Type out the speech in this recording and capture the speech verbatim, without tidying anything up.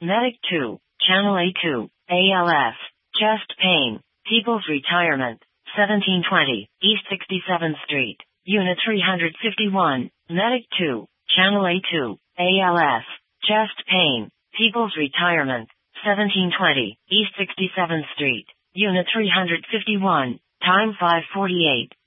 Medic two, Channel A two, A L S, chest pain, People's Retirement, seventeen twenty, East sixty-seventh Street, Unit three fifty-one, Medic two, Channel A two, A L S, chest pain, People's Retirement, seventeen twenty, East sixty-seventh Street, Unit three fifty-one, time five forty-eight.